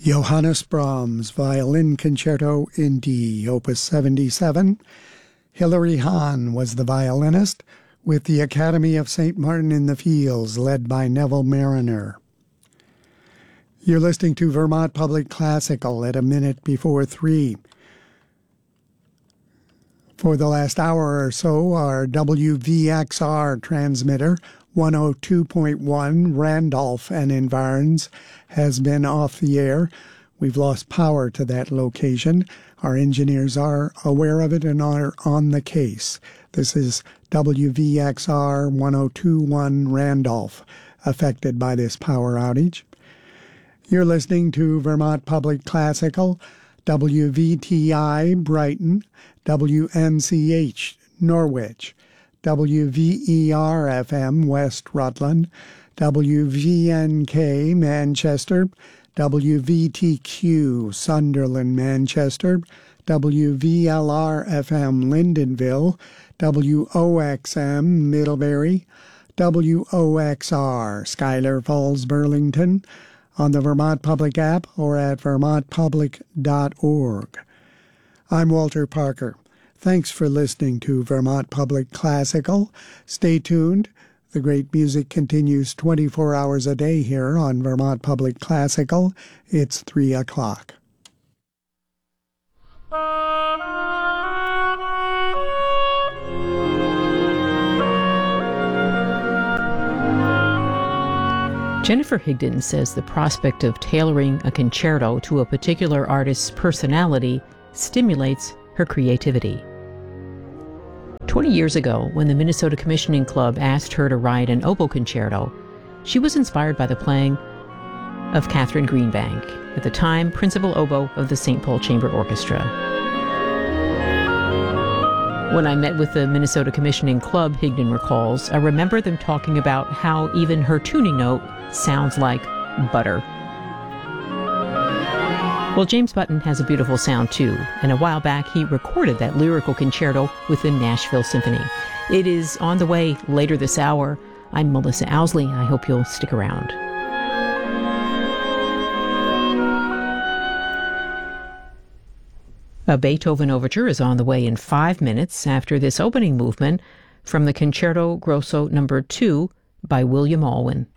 Johannes Brahms, Violin Concerto in D, Opus 77. Hilary Hahn was the violinist, with the Academy of St. Martin in the Fields, led by Neville Mariner. You're listening to Vermont Public Classical at a minute before 3. For the last hour or so, our WVXR transmitter, 102.1 Randolph and environs, has been off the air. We've lost power to that location. Our engineers are aware of it and are on the case. This is WVXR 102.1 Randolph, affected by this power outage. You're listening to Vermont Public Classical, WVTI Brighton, WNCH Norwich, WVER-FM West Rutland, WVNK Manchester, WVTQ Sunderland Manchester, WVLR-FM Lyndonville, WOXM Middlebury, WOXR Schuyler Falls Burlington, on the Vermont Public app or at vermontpublic.org. I'm Walter Parker. Thanks for listening to Vermont Public Classical. Stay tuned. The great music continues 24 hours a day here on Vermont Public Classical. It's 3 o'clock. Jennifer Higdon says the prospect of tailoring a concerto to a particular artist's personality stimulates her creativity. 20 years ago, when the Minnesota Commissioning Club asked her to write an oboe concerto, she was inspired by the playing of Catherine Greenbank, at the time principal oboe of the St. Paul Chamber Orchestra. When I met with the Minnesota Commissioning Club, Higdon recalls, I remember them talking about how even her tuning note sounds like butter. Well, James Button has a beautiful sound too, and a while back he recorded that lyrical concerto with the Nashville Symphony. It is on the way later this hour. I'm Melissa Owsley. I hope you'll stick around. A Beethoven overture is on the way in 5 minutes after this opening movement from the Concerto Grosso No. 2 by William Alwyn.